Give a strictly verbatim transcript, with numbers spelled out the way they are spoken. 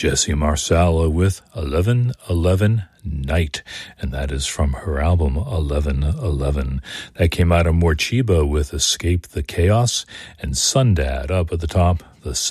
Jessie Marsala with eleven eleven Night, and that is from her album eleven eleven. That came out of Morcheeba with Escape the Chaos, and Sundad up at the top, the